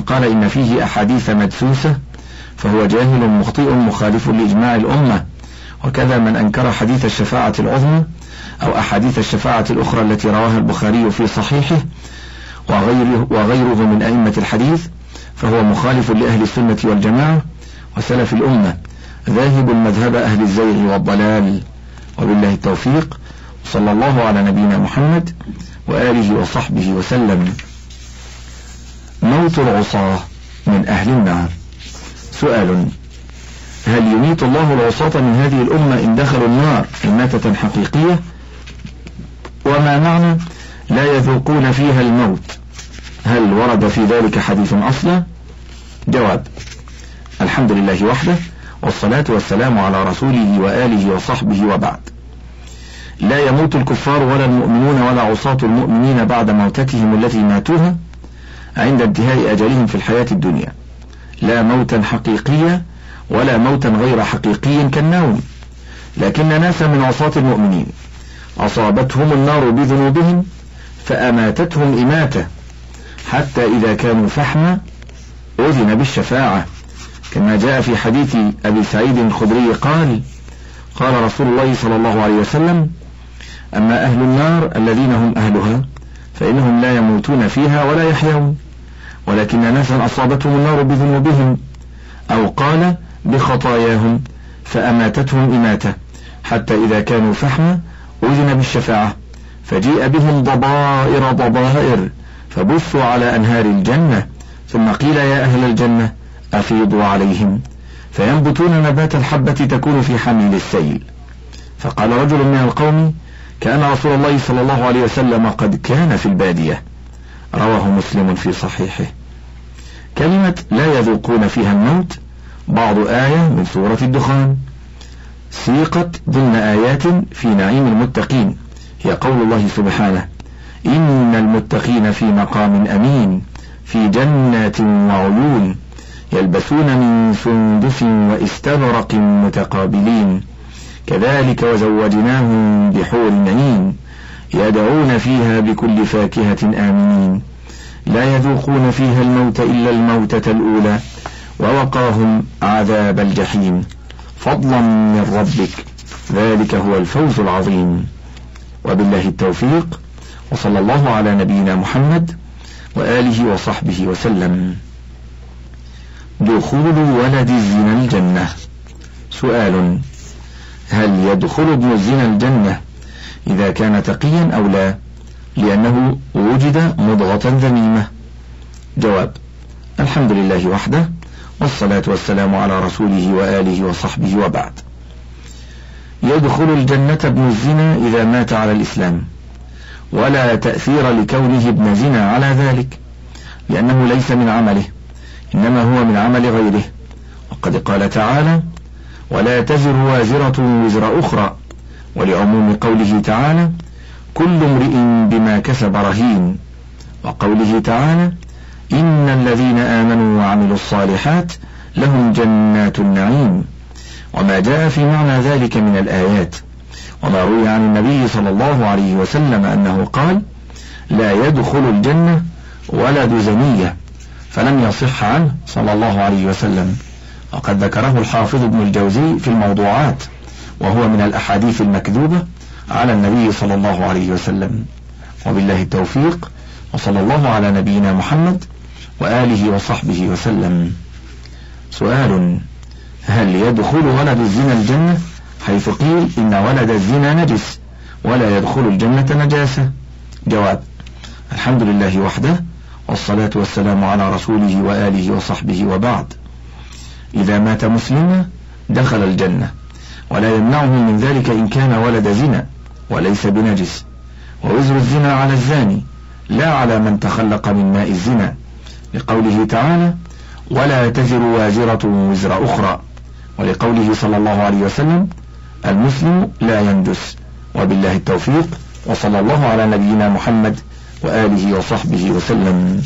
قال إن فيه أحاديث مدسوسة فهو جاهل مخطئ مخالف لإجماع الأمة، وكذا من أنكر حديث الشفاعة العظمى أو أحاديث الشفاعة الأخرى التي رواها البخاري في صحيحه وغيره من أئمة الحديث، فهو مخالف لأهل السنة والجماعة وسلف الأمة، ذاهب مذهب أهل الزيغ والضلال. وبالله التوفيق، صلى الله على نبينا محمد وآله وصحبه وسلم. موت العصاة من أهل النار. سؤال: هل يميت الله العصاة من هذه الأمة إن دخلوا النار إماتة حقيقية؟ وما معنى لا يذوقون فيها الموت؟ هل ورد في ذلك حديث أصلا؟ جواب: الحمد لله وحده، والصلاة والسلام على رسوله وآله وصحبه، وبعد. لا يموت الكفار ولا المؤمنون ولا عصاة المؤمنين بعد موتتهم التي ماتوها عند انتهاء أجلهم في الحياة الدنيا، لا موتا حقيقيا ولا موتا غير حقيقي كالنوم، لكن ناسا من عصاة المؤمنين أصابتهم النار بذنوبهم فأماتتهم إماتة حتى إذا كانوا فحما أذن بالشفاعة، كما جاء في حديث أبي سعيد الخدري قال رسول الله صلى الله عليه وسلم: أما أهل النار الذين هم أهلها فإنهم لا يموتون فيها ولا يحيون، ولكن ناسا أصابتهم النار بذنوبهم أو قال بخطاياهم فأماتتهم إماتة حتى إذا كانوا فحما أذن بالشفاعة، فجيء بهم ضبائر فبثوا على أنهار الجنة، ثم قيل: يا أهل الجنة أفيضوا عليهم، فينبتون نبات الحبة تكون في حميل السيل. فقال رجل من القوم: كان رسول الله صلى الله عليه وسلم قد كان في البادية. رواه مسلم في صحيحه. كلمة لا يذوقون فيها الموت بعض آية من سورة الدخان، سيقت ضمن آيات في نعيم المتقين، هي قول الله سبحانه: إن المتقين في مقام أمين في جنات وعيون يلبسون من سندس واستبرق متقابلين كذلك وزوجناهم بحور عين يدعون فيها بكل فاكهة آمنين لا يذوقون فيها الموت إلا الموتة الأولى ووقاهم عذاب الجحيم فضلا من ربك ذلك هو الفوز العظيم. وبالله التوفيق، وصلى الله على نبينا محمد وآله وصحبه وسلم. دخول ولد الزنا الجنة. سؤال: هل يدخل ابن الزنا الجنة إذا كان تقيا أو لا، لأنه وجد مضغة ذميمة؟ جواب: الحمد لله وحده، والصلاة والسلام على رسوله وآله وصحبه، وبعد. يدخل الجنة ابن الزنا إذا مات على الإسلام، ولا تأثير لكونه ابن زنا على ذلك، لأنه ليس من عمله، إنما هو من عمل غيره. وقد قال تعالى: ولا تزر وازرة وزر أخرى، ولعموم قوله تعالى: كل امرئ بما كسب رهين، وقوله تعالى: إن الذين آمنوا وعملوا الصالحات لهم جنات النعيم، وما جاء في معنى ذلك من الآيات، وما روي عن النبي صلى الله عليه وسلم أنه قال: لا يدخل الجنة ولد زنية، فلم يصح عنه صلى الله عليه وسلم. وقد ذكره الحافظ ابن الجوزي في الموضوعات، وهو من الأحاديث المكذوبة على النبي صلى الله عليه وسلم. وبالله التوفيق، وصلى الله على نبينا محمد وآله وصحبه وسلم. سؤال: هل يدخل ولد الزنا الجنة، حيث قيل إن ولد الزنا نجس ولا يدخل الجنة نجاسة؟ جواب: الحمد لله وحده، والصلاة والسلام على رسوله وآله وصحبه، وبعد. إذا مات مسلما دخل الجنة، ولا يمنعه من ذلك إن كان ولد زنا وليس بنجس، ووزر الزنا على الزاني لا على من تخلق من ماء الزنا، لقوله تعالى: ولا تزر وازرة وزر أخرى، ولقوله صلى الله عليه وسلم: المسلم لا ينجس. وبالله التوفيق، وصلى الله على نبينا محمد وآله وصحبه وسلم.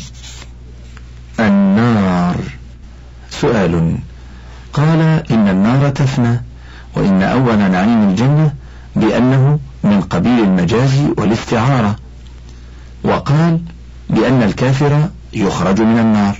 النار. سؤال: قال إن النار تفنى، وإن أول نعيم الجنة بأنه من قبيل المجاز والاستعارة، وقال بأن الكافر يخرج من النار.